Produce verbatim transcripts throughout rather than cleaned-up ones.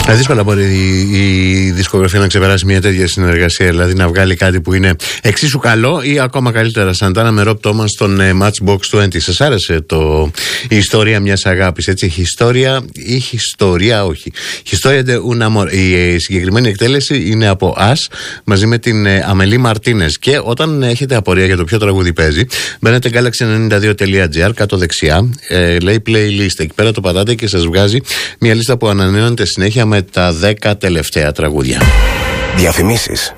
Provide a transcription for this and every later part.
Δύσκολα μπορεί η, η δισκογραφία να ξεπεράσει μια τέτοια συνεργασία, δηλαδή να βγάλει κάτι που είναι εξίσου καλό ή ακόμα καλύτερα. Σαντάνα με Rob Thomas στον uh, Matchbox είκοσι. Σας άρεσε το, η ιστορία μιας αγάπης, έτσι? Ιστορία ή ιστορία, όχι. Historia de un amor. Η συγκεκριμένη εκτέλεση είναι από Us μαζί με την Αμελή Μαρτίνες. Και όταν έχετε απορία για το ποιο τραγούδι παίζει, μπαίνετε galaxy ενενήντα δύο τελεία τζι άρ κάτω δεξιά, ε, λέει playlist. Εκεί πέρα το πατάτε και σας βγάζει μια λίστα που ανανεώνεται συνέχεια με τα δέκα τελευταία τραγούδια. Διαφημίσεις.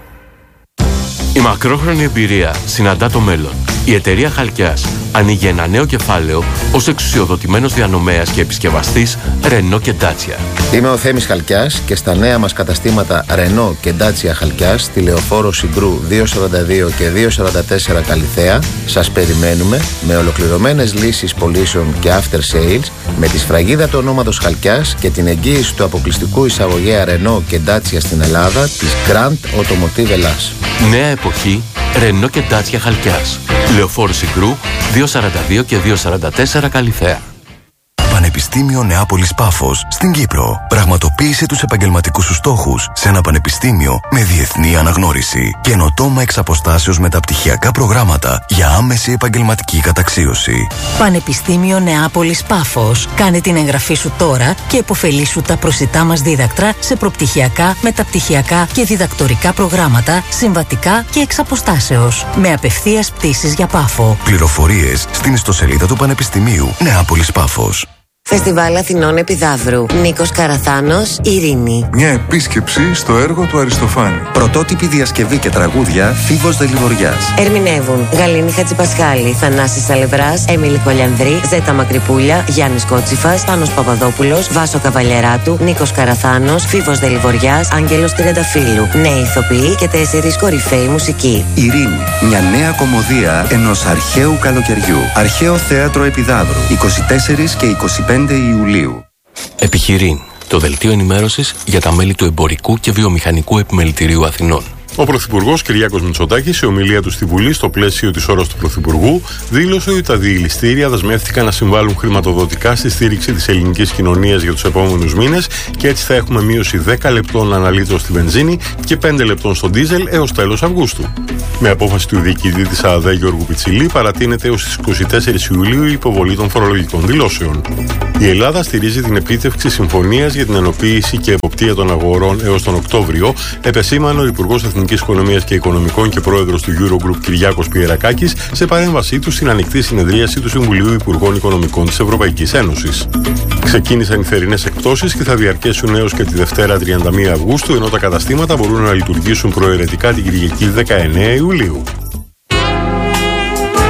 Η μακρόχρονη εμπειρία συναντά το μέλλον. Η εταιρεία Χαλκιάς ανοίγει ένα νέο κεφάλαιο ως εξουσιοδοτημένος διανομέας και επισκευαστής Renault και Dacia. Είμαι ο Θέμης Χαλκιάς και στα νέα μας καταστήματα Renault και Dacia Χαλκιάς στη Λεωφόρο Συγκρού διακόσια σαράντα δύο και διακόσια σαράντα τέσσερα Καλιθέα σας περιμένουμε με ολοκληρωμένες λύσεις πωλήσεων και after sales, με τη σφραγίδα του ονόματος Χαλκιάς και την εγγύηση του αποκλειστικού εισαγωγέα Renault και Dacia στην Ελλάδα της Grand Automotive Ελλάς. Νέα εποχή Renault και Dacia Χαλκιάς. Λεωφόρο Συγκρού διακόσια σαράντα δύο και διακόσια σαράντα τέσσερα Καλιθέα. Πανεπιστήμιο Νεάπολης Πάφος στην Κύπρο. Πραγματοποίησε τους επαγγελματικούς σου στόχους σε ένα πανεπιστήμιο με διεθνή αναγνώριση. Καινοτόμα εξ αποστάσεως μεταπτυχιακά προγράμματα για άμεση επαγγελματική καταξίωση. Πανεπιστήμιο Νεάπολης Πάφος. Κάνε την εγγραφή σου τώρα και επωφελήσου τα προσιτά μας δίδακτρα σε προπτυχιακά, μεταπτυχιακά και διδακτορικά προγράμματα, συμβατικά και εξ αποστάσεως. Με απευθείας πτήσεις για Πάφο. Πληροφορίες στην ιστοσελίδα του Πανεπιστημίου Νεάπολης Πάφος. Φεστιβάλ Αθηνών Επιδαύρου. Νίκος Καραθάνος, Ειρήνη. Μια επίσκεψη στο έργο του Αριστοφάνη. Πρωτότυπη διασκευή και τραγούδια Φίβος Δελιβοριάς. Ερμηνεύουν Γαλήνη Χατζηπασχάλη, Θανάσης Σαλευράς, Έμιλη Κολιανδρή, Ζέτα Μακρυπούλια, Γιάννης Κότσιφας, Πάνος Παπαδόπουλος, Βάσο Καβαλιεράτου, Νίκος Καραθάνος, Φίβος Δελιβοριάς, Άγγελος Τριανταφύλου. Νέοι ηθοποιοί και τέσσερις κορυφαίοι μουσικοί. Ειρήνη. Μια νέα κομμωδία ενός αρχαίου καλοκαιριού. Αρχαίο Θέατρο Επιδαύρου. είκοσι τέσσερα και είκοσι πέντε Ιουλίου. Επιχειρήν, το δελτίο ενημέρωσης για τα μέλη του Εμπορικού και Βιομηχανικού Επιμελητηρίου Αθηνών. Ο Πρωθυπουργός Κυριάκος Μητσοτάκης, σε ομιλία του στη Βουλή στο πλαίσιο της ώρας του Πρωθυπουργού, δήλωσε ότι τα διηλιστήρια δεσμεύτηκαν να συμβάλλουν χρηματοδοτικά στη στήριξη της ελληνικής κοινωνίας για τους επόμενους μήνες και έτσι θα έχουμε μείωση δέκα λεπτών ανά λίτρο στη βενζίνη και πέντε λεπτών στο ντίζελ έως τέλος Αυγούστου. Με απόφαση του διοικητή της ΑΔΕ Γιώργου Πιτσιλή, παρατείνεται έως τις είκοσι τέσσερις Ιουλίου η υποβολή των φορολογικών δηλώσεων. Η Ελλάδα στηρίζει την επίτευξη συμφωνίας για την ενοποίηση και εποπτεία των αγορών έως τον Οκτώβριο, επεσήμανε ο Υπουργός Εθνικής Οικονομίας και Οικονομικών και Πρόεδρος του Eurogroup Κυριάκος Πιερακάκης σε παρέμβασή του στην ανοιχτή συνεδρίαση του Συμβουλίου Υπουργών Οικονομικών της Ευρωπαϊκής Ένωσης. Ξεκίνησαν οι θερινές εκπτώσεις και θα διαρκέσουν έως και τη Δευτέρα τριάντα μία Αυγούστου, ενώ τα καταστήματα μπορούν να λειτουργήσουν προαιρετικά την Κυριακή δεκαεννέα Ιουλίου.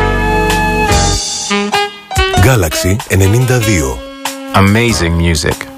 Galaxy ενενήντα δύο. Amazing music.